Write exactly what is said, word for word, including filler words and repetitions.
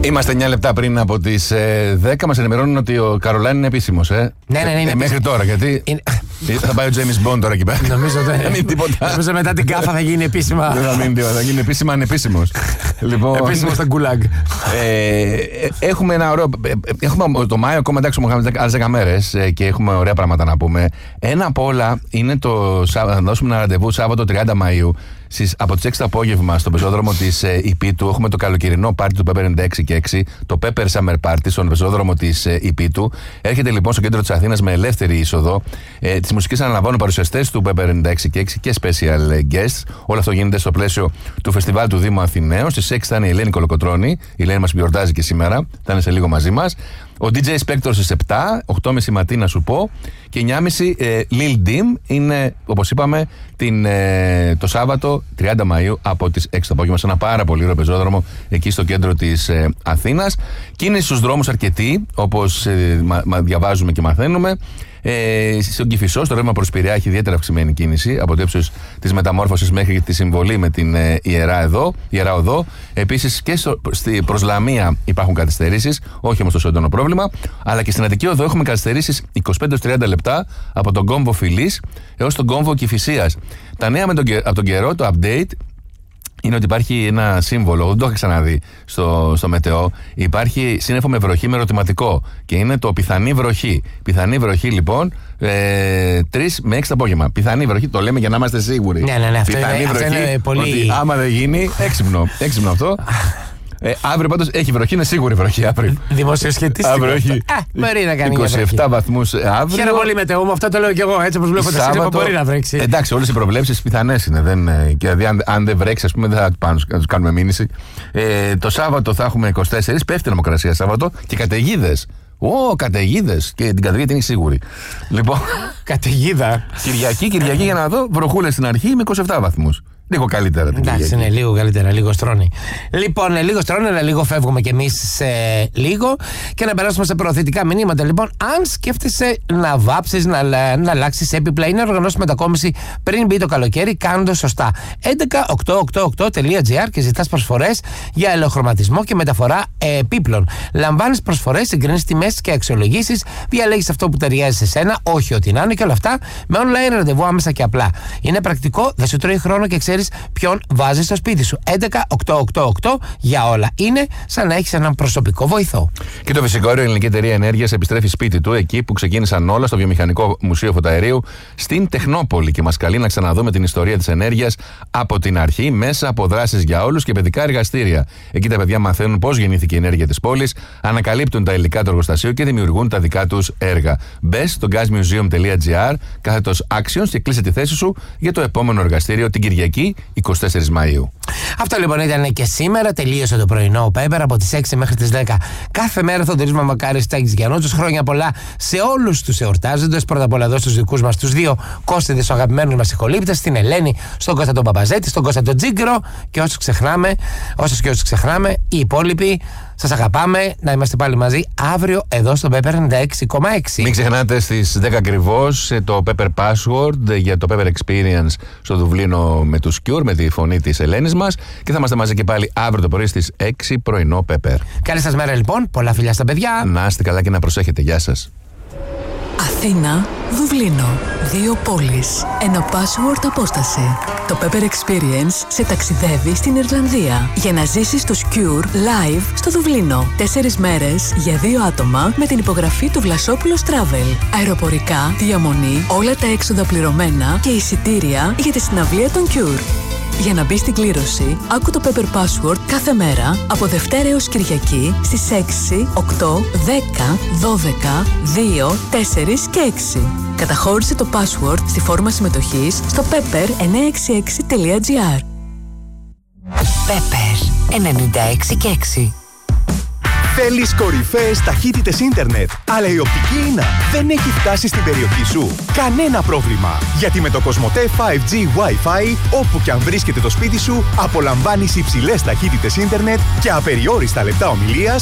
Είμαστε εννιά λεπτά πριν από τις ε, δέκα. Μας ενημερώνουν ότι ο Καρολάιν είναι επίσημος. Ε. Ναι, ναι, ναι. Είναι ε, μέχρι τώρα, γιατί. Είναι... θα πάει ο James Bond τώρα εκεί πέρα. Νομίζω ότι μετά την κάφα θα γίνει επίσημα. Δεν θα μείνει τίποτα. Θα γίνει επίσημα ανεπίσημος. Λοιπόν, επίσημος στα γκουλάγκ. Ε, έχουμε ένα ωραίο. Έχουμε το Μάιο ακόμα, εντάξει, έχουμε άλλες δέκα μέρες και έχουμε ωραία πράγματα να πούμε. Ένα απ' όλα είναι το. Θα δώσουμε ένα ραντεβού Σάββατο τριάντα Μαΐου. Στις, από τις έξι το απόγευμα στο πεζόδρομο της ε, Ιππίτου έχουμε το καλοκαιρινό πάρτι του Pepper ενενήντα έξι και έξι, το Pepper Summer Party στον πεζόδρομο της ε, Ιππίτου. Έρχεται λοιπόν στο κέντρο της Αθήνας με ελεύθερη είσοδο. Ε, τις μουσικές αναλαμβάνουν παρουσιαστές του Pepper ενενήντα έξι και έξι και special guests. Όλο αυτό γίνεται στο πλαίσιο του φεστιβάλ του Δήμου Αθηναίων. Στις έξι θα είναι η Ελένη Κολοκοτρώνη. Η Ελένη μας γιορτάζει και σήμερα. Θα είναι σε λίγο μαζί μας. Ο ντι τζέι Spector στις επτά, οκτώ και μισή Ματή να σου πω, και εννιά και μισή ε, Lil Dim είναι, όπως είπαμε, την, ε, το Σάββατο τριάντα Μαΐου από τις έξι το απόγευμα σε ένα πάρα πολύ ωραίο πεζόδρομο εκεί στο κέντρο της ε, Αθήνας. Κίνηση στους δρόμους αρκετή, όπως ε, μα, μα, διαβάζουμε και μαθαίνουμε. Ε, στον Κηφισό, στο ρεύμα προς Πειραιά, έχει ιδιαίτερα αυξημένη κίνηση από το ύψος της μεταμόρφωσης μέχρι τη συμβολή με την ε, ιερά, εδώ, ιερά οδό. Επίσης και στο, στη, προς Λαμία υπάρχουν καθυστερήσεις, όχι όμως τόσο έντονο πρόβλημα. Αλλά και στην Αττική οδό έχουμε καθυστερήσεις είκοσι πέντε έως τριάντα λεπτά από τον κόμβο Φιλής έως τον κόμβο Κηφισίας. Τα νέα με τον, από τον καιρό, το update, είναι ότι υπάρχει ένα σύμβολο, δεν το είχα ξαναδεί στο, στο μετεό. Υπάρχει σύννεφο με βροχή με ερωτηματικό και είναι το πιθανή βροχή. Πιθανή βροχή λοιπόν ε, τρεις με έξι το απόγευμα. Πιθανή βροχή, το λέμε για να είμαστε σίγουροι. Ναι, ναι, ναι, αυτό πιθανή είναι, βροχή, αυτό είναι πολύ... ότι άμα δεν γίνει, έξυπνο, έξυπνο αυτό. Ε, αύριο πάντως έχει βροχή, είναι σίγουρη βροχή αύριο. Δημοσιοσχετιστικό. Αύριο έχει μπορεί να κάνει είκοσι επτά βαθμούς αύριο. Χαίρομαι πολύ μετεό μου, αυτό το λέω κι εγώ. Έτσι όπως βλέπω τα σύννεφα μπορεί να βρέξει. Εντάξει, όλες οι προβλέψεις πιθανές είναι. Δεν, και δηλαδή, αν, αν δεν βρέξει, ας πούμε, δεν θα τους κάνουμε μήνυση. Ε, το Σάββατο θα έχουμε είκοσι τέσσερα, πέφτει θερμοκρασία Σάββατο και καταιγίδες. Ω, καταιγίδες. Και την καταιγίδα είναι σίγουρη. Λοιπόν. Καταιγίδα. Κυριακή, Κυριακή για να δω. Βροχούλες στην αρχή με είκοσι επτά βαθμούς. Λίγο καλύτερα την Εντάξει, Κυριακή. είναι λίγο καλύτερα, λίγο στρώνει. Λοιπόν, λίγο στρώνει, αλλά λίγο φεύγουμε κι εμείς ε, λίγο. Και να περάσουμε σε προωθητικά μηνύματα. Λοιπόν, αν σκέφτεσαι να βάψεις, να, να αλλάξεις έπιπλα ή να οργανώσεις μετακόμιση πριν μπει το καλοκαίρι, κάνε το σωστά. έντεκα οκτακόσια ογδόντα οκτώ τελεία τζι άρ και ζητάς προσφορές για ελαιοχρωματισμό και μεταφορά επίπλων. Λαμβάνεις προσφορές, συγκρίνεις τιμές και αξιολογήσεις, διαλέγεις αυτό που ταιριάζει σε σένα, όχι ό,τι να είναι, και όλα αυτά με online ραντεβού άμεσα και απλά. Είναι πρακτικό, δεν σου τρώει χρόνο και ξέρεις ποιον βάζεις στο σπίτι σου. έντεκα οκτακόσια ογδόντα οκτώ για όλα. Είναι σαν να έχεις έναν προσωπικό βοηθό. Και το φυσικό αέριο, η Ελληνική Εταιρεία Ενέργειας επιστρέφει σπίτι του, εκεί που ξεκίνησαν όλα, στο Βιομηχανικό Μουσείο Φωταερίου στην Τεχνόπολη, και μας καλεί να ξαναδούμε την ιστορία της ενέργειας από την αρχή, μέσα από δράσεις για όλους και παιδικά εργαστήρια. Εκεί τα παιδιά μαθαίνουν πώς γεννήθηκε η ενέργεια της πόλης, ανακαλύπτουν τα υλικά του εργοστασίου και δημιουργούν τα δικά τους έργα. Μπες στο gasmuseum τελεία τζι άρ κάθετος actions και κλείσε τη θέση σου για το επόμενο εργαστήριο την Κυριακή εικοστή τέταρτη Μαΐου. Αυτό λοιπόν ήταν και σήμερα. Τελείωσε το πρωινό Pepper από τις έξι μέχρι τις δέκα. Κάθε μέρα θα Θοδωρής Μαμακάρης, Τάκης Γιαννούτσος. Χρόνια πολλά σε όλους τους εορτάζοντες. Πρώτα απ' όλα εδώ στους δικούς μας τους δύο Κώστηδες, ο αγαπημένος μας ηχολήπτες, στην Ελένη, στον Κώστα τον Παπαζέτη, στον Κώστα τον Τζίγκρο, και όσους ξεχνάμε, όσους και όσους ξεχνάμε, οι υπόλοιποι. Σας αγαπάμε, να είμαστε πάλι μαζί αύριο εδώ στο Pepper ενενήντα έξι κόμμα έξι. Μην ξεχνάτε στις δέκα ακριβώς το Pepper Password για το Pepper Experience στο Δουβλίνο με τους Cure, με τη φωνή της Ελένης μας, και θα είμαστε μαζί και πάλι αύριο το πρωί στις έξι πρωινό Pepper. Καλή σας μέρα λοιπόν, πολλά φιλιά στα παιδιά. Να είστε καλά και να προσέχετε, γεια σας. Αθήνα, Δουβλίνο. Δύο πόλεις. Ένα password απόσταση. Το Pepper Experience σε ταξιδεύει στην Ιρλανδία για να ζήσεις τους Cure live στο Δουβλίνο. Τέσσερις μέρες για δύο άτομα με την υπογραφή του Βλασόπουλος Travel. Αεροπορικά, διαμονή, όλα τα έξοδα πληρωμένα και εισιτήρια για τη συναυλία των Cure. Για να μπει στην κλήρωση, άκου το Pepper Password κάθε μέρα από Δευτέρα έως Κυριακή στις έξι, οκτώ, δέκα, δώδεκα, δύο, τέσσερα και έξι. Καταχώρησε το password στη φόρμα συμμετοχής στο pepper εννιακόσια εξήντα έξι τελεία τζι άρ. Pepper ενενήντα έξι και έξι. Θέλεις κορυφαίες ταχύτητες ίντερνετ, αλλά η οπτική ίνα δεν έχει φτάσει στην περιοχή σου? Κανένα πρόβλημα, γιατί με το Κοσμοτέ φάιβ τζι Wi-Fi, όπου και αν βρίσκεται το σπίτι σου, απολαμβάνεις υψηλές ταχύτητες ίντερνετ και απεριόριστα λεπτά ομιλίας